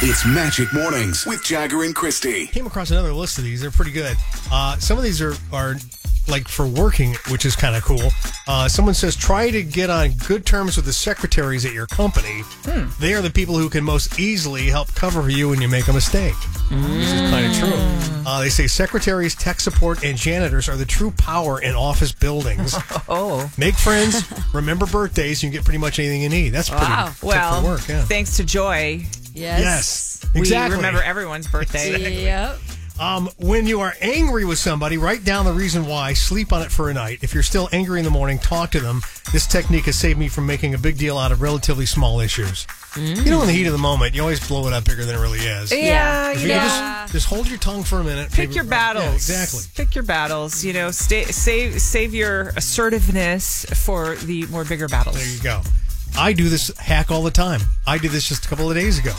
It's Magic Mornings with Jagger and Christy. Came across another list of these. They're pretty good. Some of these are like for working, which is kind of cool. Someone says, try to get on good terms with the secretaries at your company. They are the people who can most easily help cover for you when you make a mistake. This is kind of true. They say secretaries, tech support, and janitors are the true power in office buildings. Make friends, remember birthdays, and you get pretty much anything you need. That's pretty tip for work. Yeah. Thanks to Joy. Yes. Exactly. We remember everyone's birthday. Yep. When you are angry with somebody, write down the reason why, sleep on it for a night. If you're still angry in the morning, talk to them. This technique has saved me from making a big deal out of relatively small issues. You know, in the heat of the moment, you always blow it up bigger than it really is. Yeah, If you can just hold your tongue for a minute. Pick your battles. Yeah, exactly. Pick your battles. You know, save your assertiveness for the more bigger battles. There you go. I do this hack all the time. I did this just a couple of days ago.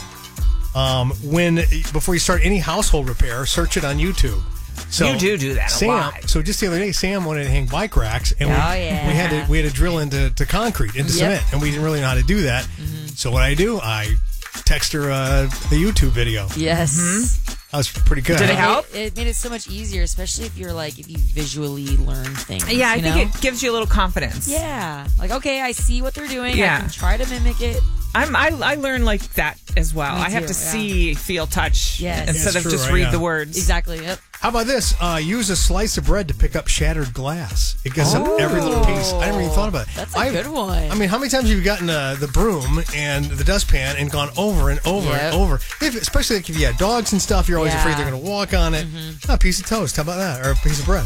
Before you start any household repair, search it on YouTube. So you do that a lot. So just the other day, Sam wanted to hang bike racks, and we had to drill into concrete, into cement, and we didn't really know how to do that. So what I do, I text her the YouTube video. Yes. That was pretty good. Did it help? It made it so much easier, especially if you visually learn things. Yeah, I think it gives you a little confidence. Yeah. Like, okay, I see what they're doing. Yeah. I can try to mimic it. I learn like that as well. Me I have too, to see, feel, touch instead of true, just right? read Yeah. the words. Exactly. Yep. How about this? Use a slice of bread to pick up shattered glass. It gets up every little piece. I never even thought about it. That's a good one. I mean, how many times have you gotten the broom and the dustpan and gone over and over and over? Especially like if you have dogs and stuff, you're always afraid they're going to walk on it. A piece of toast. How about that? Or a piece of bread.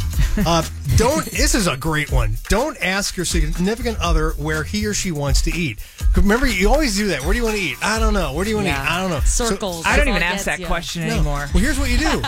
This is a great one. Don't ask your significant other where he or she wants to eat. Remember, you always do that. Where do you want to eat? I don't know. Where do you want to eat? I don't know. Circles. I don't even ask that question anymore. Well, here's what you do.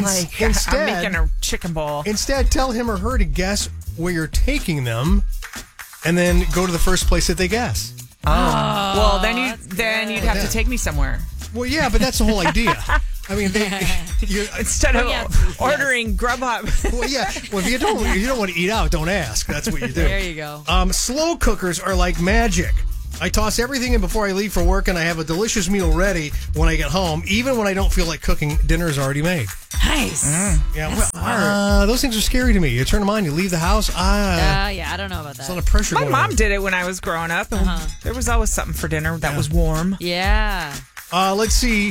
I'm making a chicken bowl. Instead, tell him or her to guess where you're taking them, and then go to the first place that they guess. Well, then you'd have to take me somewhere. Well, yeah, but that's the whole idea. I mean, Instead of ordering Grubhub. Well, yeah. Well, if you don't want to eat out, don't ask. That's what you do. There you go. Slow cookers are like magic. I toss everything in before I leave for work, and I have a delicious meal ready when I get home, even when I don't feel like cooking. Dinner's already made. Nice. Yeah, those things are scary to me. You turn them on, you leave the house. Yeah, I don't know about that. There's a lot of pressure. My going mom on. did it when I was growing up, and there was always something for dinner that was warm. Yeah. Let's see.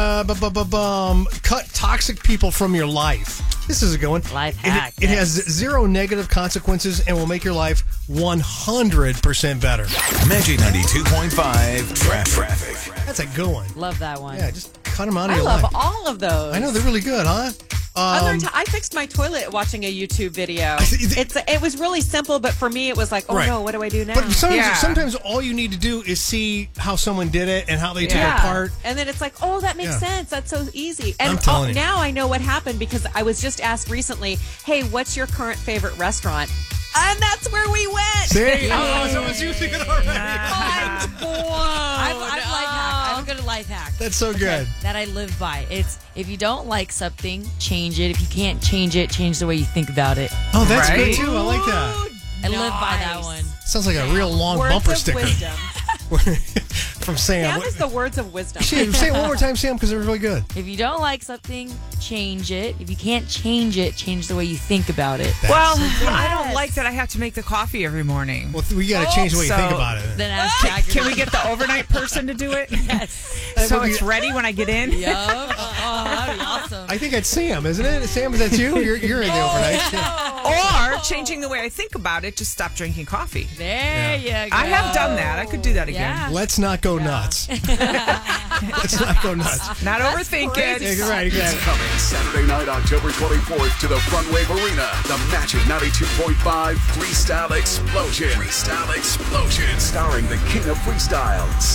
Cut toxic people from your life. This is a good one. Life hack. It has zero negative consequences and will make your life 100% better. Magic 92.5 Traffic. That's a good one. Love that one. Yeah, just cut them out of I your love life. all of those. I know, they're really good, huh? I fixed my toilet watching a YouTube video. It was really simple, but for me, it was like, no, what do I do now? But sometimes all you need to do is see how someone did it and how they took it apart. And then it's like, that makes sense. That's so easy. And I'm telling you. Now I know what happened because I was just asked recently, hey, what's your current favorite restaurant? And that's where we went. See? Someone's using it already. I'm blown. I have a good life hack. That's so good. That I live by. It's if you don't like something, change it. If you can't change it, change the way you think about it. Oh, that's good Right? too. I like that. I live by that one. Sounds like a real long Words bumper of sticker wisdom. from Sam. Sam is the words of wisdom. Say it one more time, Sam, because they're really good. If you don't like something, change it. If you can't change it, change the way you think about it. Well, I don't like that I have to make the coffee every morning. Well, we got to change the way you think about it. Then ask Jagger. Can we get the overnight person to do it? Yes. So it's ready when I get in? Yup. Oh, that'd be awesome. I think it's Sam, isn't it? Sam, is that you? You're in the overnight. Or changing the way I think about it, just stop drinking coffee. There you go. I have done that. I could do that again. Yeah. Let's not go nuts. Let's not go nuts. Not overthink it. Yeah, you're right, exactly. Coming Saturday night, October 24th to the Front Wave Arena. The Magic 92.5 Freestyle Explosion. Starring the king of freestyle,